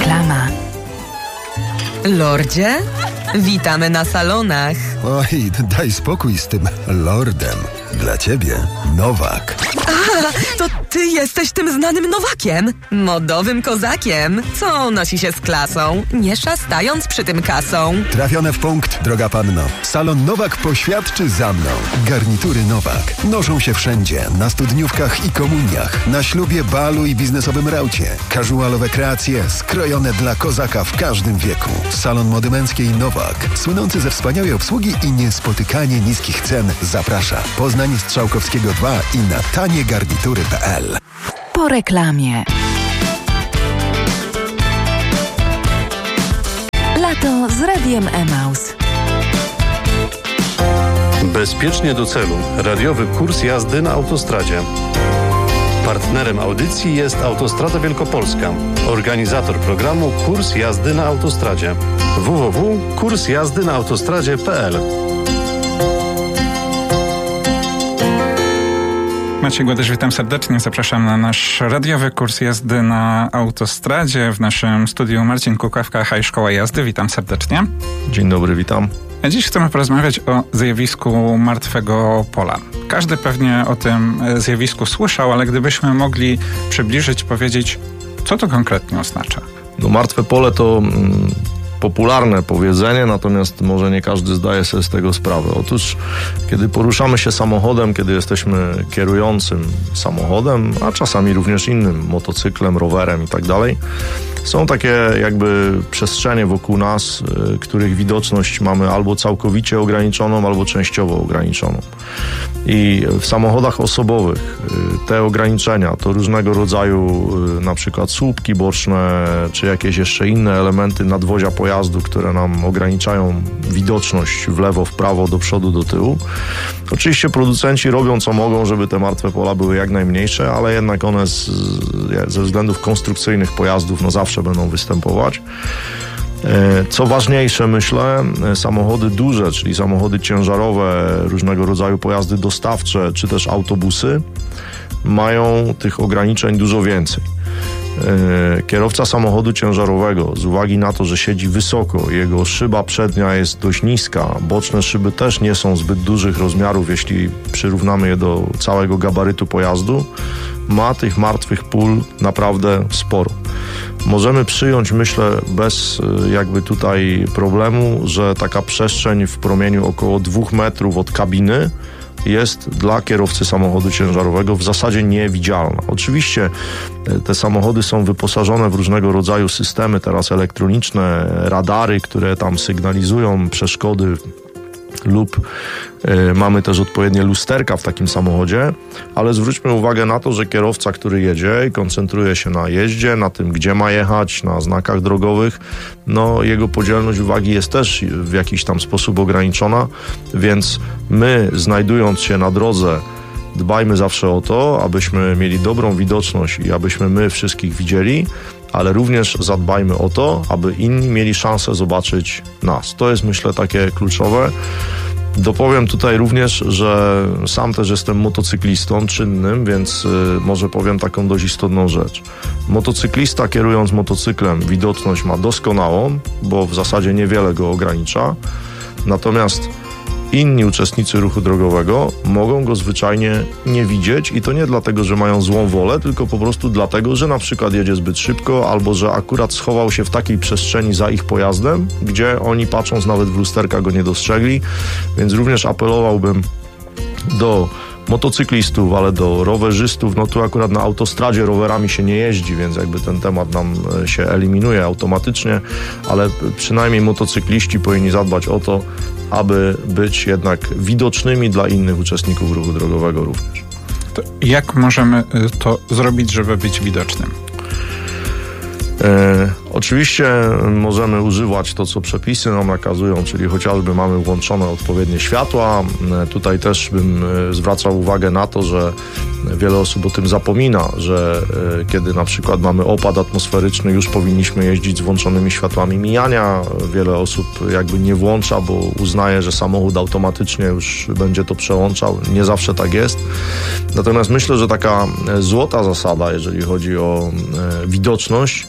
Reklama. Lordzie, witamy na salonach. Oj, daj spokój z tym lordem. Dla ciebie Nowak. To ty jesteś tym znanym Nowakiem, modowym kozakiem, co nosi się z klasą, nie szastając przy tym kasą. Trafione w punkt, droga panno. Salon Nowak poświadczy za mną. Garnitury Nowak noszą się wszędzie, na studniówkach i komuniach, na ślubie, balu i biznesowym raucie. Casualowe kreacje skrojone dla kozaka w każdym wieku. Salon mody męskiej Nowak, słynący ze wspaniałej obsługi i niespotykanie niskich cen, zaprasza. Poznań Strzałkowskiego 2 i na taniegarnitury.pl. Po reklamie. Lato z Radiem Emaus. Bezpiecznie do celu. Radiowy kurs jazdy na autostradzie. Partnerem audycji jest Autostrada Wielkopolska. Organizator programu Kurs jazdy na autostradzie. www.kursjazdynaautostradzie.pl. Maciej Głodysz, witam serdecznie. Zapraszam na nasz radiowy kurs jazdy na autostradzie. W naszym studiu Marcin Kukawka, High Szkoła Jazdy. Witam serdecznie. Dzień dobry, witam. Dziś chcemy porozmawiać o zjawisku martwego pola. Każdy pewnie o tym zjawisku słyszał, ale gdybyśmy mogli przybliżyć, powiedzieć, co to konkretnie oznacza? No, martwe pole to popularne powiedzenie, natomiast może nie każdy zdaje sobie z tego sprawę. Otóż, kiedy poruszamy się samochodem, kiedy jesteśmy kierującym samochodem, a czasami również innym, motocyklem, rowerem i tak dalej, są takie jakby przestrzenie wokół nas, których widoczność mamy albo całkowicie ograniczoną, albo częściowo ograniczoną. I w samochodach osobowych te ograniczenia to różnego rodzaju na przykład słupki boczne, czy jakieś jeszcze inne elementy nadwozia pojazdu, które nam ograniczają widoczność w lewo, w prawo, do przodu, do tyłu. Oczywiście producenci robią co mogą, żeby te martwe pola były jak najmniejsze, ale jednak one ze względów konstrukcyjnych pojazdów zawsze będą występować. Co ważniejsze, myślę, samochody duże, czyli samochody ciężarowe, różnego rodzaju pojazdy dostawcze, czy też autobusy, mają tych ograniczeń dużo więcej. Kierowca samochodu ciężarowego, z uwagi na to, że siedzi wysoko, jego szyba przednia jest dość niska, boczne szyby też nie są zbyt dużych rozmiarów, jeśli przyrównamy je do całego gabarytu pojazdu, ma tych martwych pól naprawdę sporo. Możemy przyjąć, myślę, bez jakby tutaj problemu, że taka przestrzeń w promieniu około 2 metrów od kabiny jest dla kierowcy samochodu ciężarowego w zasadzie niewidzialna. Oczywiście te samochody są wyposażone w różnego rodzaju systemy teraz elektroniczne, radary, które tam sygnalizują przeszkody lub mamy też odpowiednie lusterka w takim samochodzie, ale zwróćmy uwagę na to, że kierowca, który jedzie i koncentruje się na jeździe, na tym, gdzie ma jechać, na znakach drogowych, jego podzielność uwagi jest też w jakiś tam sposób ograniczona, więc my, znajdując się na drodze, dbajmy zawsze o to, abyśmy mieli dobrą widoczność i abyśmy my wszystkich widzieli, ale również zadbajmy o to, aby inni mieli szansę zobaczyć nas. To jest, myślę, takie kluczowe. Dopowiem tutaj również, że sam też jestem motocyklistą czynnym, więc może powiem taką dość istotną rzecz. Motocyklista, kierując motocyklem, widoczność ma doskonałą, bo w zasadzie niewiele go ogranicza. Natomiast inni uczestnicy ruchu drogowego mogą go zwyczajnie nie widzieć i to nie dlatego, że mają złą wolę, tylko po prostu dlatego, że na przykład jedzie zbyt szybko albo że akurat schował się w takiej przestrzeni za ich pojazdem, gdzie oni, patrząc nawet w lusterka, go nie dostrzegli, więc również apelowałbym do motocyklistów, ale do rowerzystów. Tu akurat na autostradzie rowerami się nie jeździ, więc jakby ten temat nam się eliminuje automatycznie, ale przynajmniej motocykliści powinni zadbać o to, aby być jednak widocznymi dla innych uczestników ruchu drogowego również. To jak możemy to zrobić, żeby być widocznym? Oczywiście możemy używać to, co przepisy nam nakazują, czyli chociażby mamy włączone odpowiednie światła. Tutaj też bym zwracał uwagę na to, że wiele osób o tym zapomina, że kiedy na przykład mamy opad atmosferyczny, już powinniśmy jeździć z włączonymi światłami mijania. Wiele osób jakby nie włącza, bo uznaje, że samochód automatycznie już będzie to przełączał. Nie zawsze tak jest. Natomiast myślę, że taka złota zasada, jeżeli chodzi o widoczność,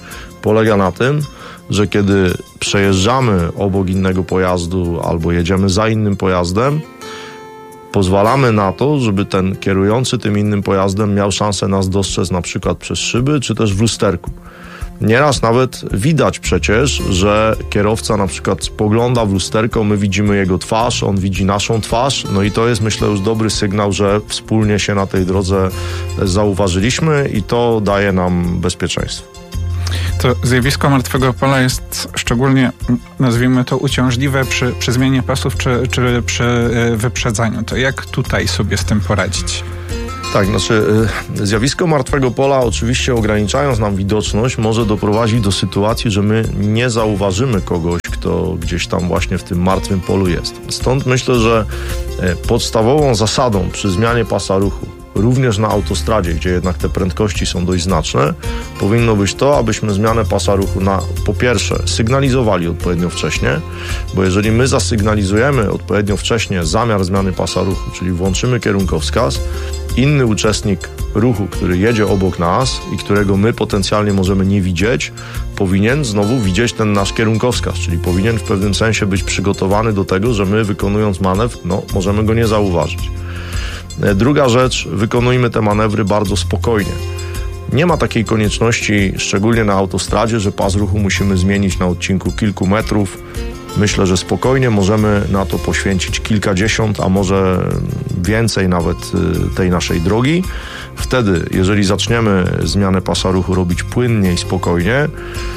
polega na tym, że kiedy przejeżdżamy obok innego pojazdu albo jedziemy za innym pojazdem, pozwalamy na to, żeby ten kierujący tym innym pojazdem miał szansę nas dostrzec na przykład przez szyby, czy też w lusterku. Nieraz nawet widać przecież, że kierowca na przykład spogląda w lusterko, my widzimy jego twarz, on widzi naszą twarz, no i to jest, myślę, już dobry sygnał, że wspólnie się na tej drodze zauważyliśmy i to daje nam bezpieczeństwo. To zjawisko martwego pola jest szczególnie, nazwijmy to, uciążliwe przy zmianie pasów czy przy wyprzedzaniu. To jak tutaj sobie z tym poradzić? Tak, zjawisko martwego pola, oczywiście ograniczając nam widoczność, może doprowadzić do sytuacji, że my nie zauważymy kogoś, kto gdzieś tam właśnie w tym martwym polu jest. Stąd myślę, że podstawową zasadą przy zmianie pasa ruchu, również na autostradzie, gdzie jednak te prędkości są dość znaczne, powinno być to, abyśmy zmianę pasa ruchu po pierwsze sygnalizowali odpowiednio wcześnie, bo jeżeli my zasygnalizujemy odpowiednio wcześnie zamiar zmiany pasa ruchu, czyli włączymy kierunkowskaz, inny uczestnik ruchu, który jedzie obok nas i którego my potencjalnie możemy nie widzieć, powinien znowu widzieć ten nasz kierunkowskaz, czyli powinien w pewnym sensie być przygotowany do tego, że my wykonując manewr, możemy go nie zauważyć. Druga rzecz, wykonujmy te manewry bardzo spokojnie. Nie ma takiej konieczności, szczególnie na autostradzie, że pas ruchu musimy zmienić na odcinku kilku metrów. Myślę, że spokojnie możemy na to poświęcić kilkadziesiąt, a może więcej nawet tej naszej drogi. Wtedy, jeżeli zaczniemy zmianę pasa ruchu robić płynnie i spokojnie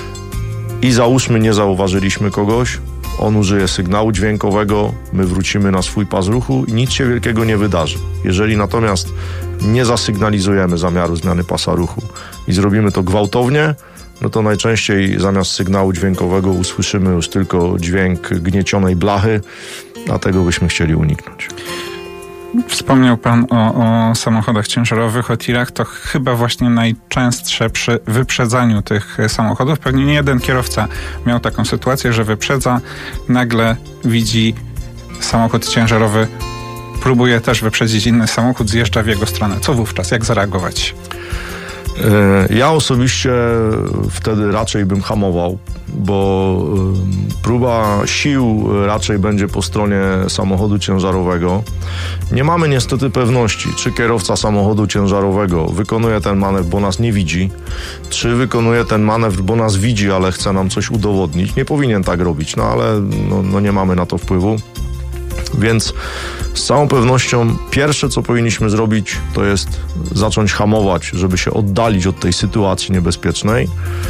i załóżmy nie zauważyliśmy kogoś, on użyje sygnału dźwiękowego, my wrócimy na swój pas ruchu i nic się wielkiego nie wydarzy. Jeżeli natomiast nie zasygnalizujemy zamiaru zmiany pasa ruchu i zrobimy to gwałtownie, no to najczęściej zamiast sygnału dźwiękowego usłyszymy już tylko dźwięk gniecionej blachy, a tego byśmy chcieli uniknąć. Wspomniał Pan o samochodach ciężarowych, o tirach. To chyba właśnie najczęstsze przy wyprzedzaniu tych samochodów. Pewnie nie jeden kierowca miał taką sytuację, że wyprzedza, nagle widzi samochód ciężarowy, próbuje też wyprzedzić inny samochód, zjeżdża w jego stronę. Co wówczas? Jak zareagować? Ja osobiście wtedy raczej bym hamował, bo próba sił raczej będzie po stronie samochodu ciężarowego. Nie mamy niestety pewności, czy kierowca samochodu ciężarowego wykonuje ten manewr, bo nas nie widzi, czy wykonuje ten manewr, bo nas widzi, ale chce nam coś udowodnić. Nie powinien tak robić, ale nie mamy na to wpływu. Więc z całą pewnością pierwsze, co powinniśmy zrobić, to jest zacząć hamować, żeby się oddalić od tej sytuacji niebezpiecznej.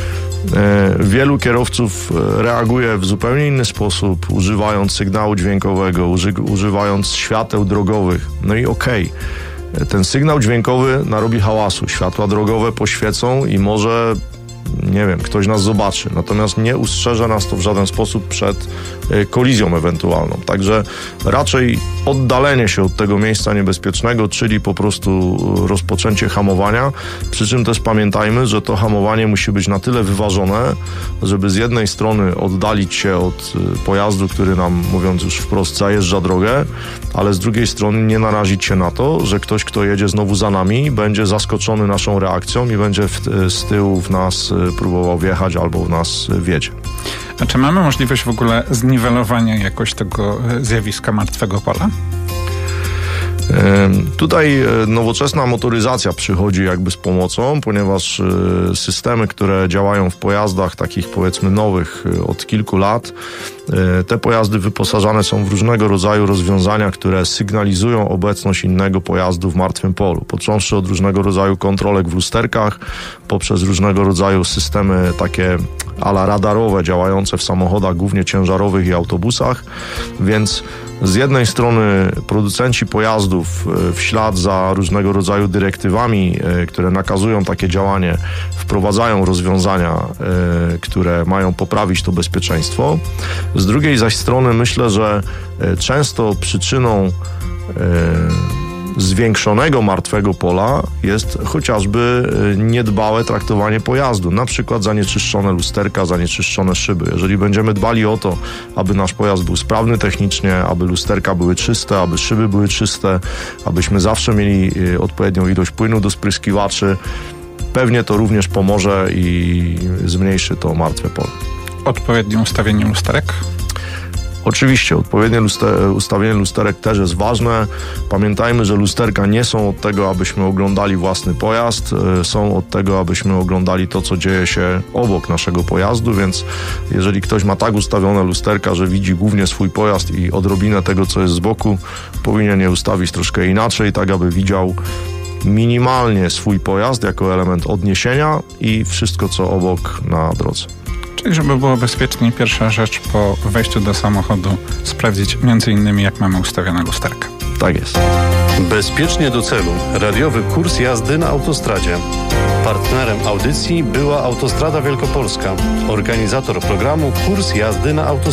Wielu kierowców reaguje w zupełnie inny sposób, używając sygnału dźwiękowego, używając świateł drogowych. No i ten sygnał dźwiękowy narobi hałasu, światła drogowe poświecą i może, nie wiem, ktoś nas zobaczy, natomiast nie ustrzeże nas to w żaden sposób przed kolizją ewentualną. Także raczej oddalenie się od tego miejsca niebezpiecznego, czyli po prostu rozpoczęcie hamowania, przy czym też pamiętajmy, że to hamowanie musi być na tyle wyważone, żeby z jednej strony oddalić się od pojazdu, który nam, mówiąc już wprost, zajeżdża drogę, ale z drugiej strony nie narazić się na to, że ktoś, kto jedzie znowu za nami, będzie zaskoczony naszą reakcją i będzie z tyłu w nas próbował wjechać albo w nas wjedzie. A czy mamy możliwość w ogóle zniwelowania jakoś tego zjawiska martwego pola? Tutaj nowoczesna motoryzacja przychodzi jakby z pomocą, ponieważ systemy, które działają w pojazdach takich powiedzmy nowych od kilku lat, te pojazdy wyposażane są w różnego rodzaju rozwiązania, które sygnalizują obecność innego pojazdu w martwym polu. Począwszy od różnego rodzaju kontrolek w lusterkach, poprzez różnego rodzaju systemy takie a la radarowe działające w samochodach głównie ciężarowych i autobusach, więc z jednej strony producenci pojazdów w ślad za różnego rodzaju dyrektywami, które nakazują takie działanie, wprowadzają rozwiązania, które mają poprawić to bezpieczeństwo. Z drugiej zaś strony myślę, że często przyczyną zwiększonego martwego pola jest chociażby niedbałe traktowanie pojazdu, na przykład zanieczyszczone lusterka, zanieczyszczone szyby. Jeżeli będziemy dbali o to, aby nasz pojazd był sprawny technicznie, aby lusterka były czyste, aby szyby były czyste, abyśmy zawsze mieli odpowiednią ilość płynu do spryskiwaczy, pewnie to również pomoże i zmniejszy to martwe pole. Odpowiednie ustawienie lusterek? Oczywiście, odpowiednie ustawienie lusterek też jest ważne. Pamiętajmy, że lusterka nie są od tego, abyśmy oglądali własny pojazd, są od tego, abyśmy oglądali to, co dzieje się obok naszego pojazdu, więc jeżeli ktoś ma tak ustawione lusterka, że widzi głównie swój pojazd i odrobinę tego, co jest z boku, powinien je ustawić troszkę inaczej, tak aby widział minimalnie swój pojazd jako element odniesienia i wszystko, co obok na drodze. Czyli żeby było bezpiecznie, pierwsza rzecz po wejściu do samochodu sprawdzić między innymi, jak mamy ustawione lusterka. Tak jest. Bezpiecznie do celu. Radiowy kurs jazdy na autostradzie. Partnerem audycji była Autostrada Wielkopolska. Organizator programu Kurs jazdy na autostradzie.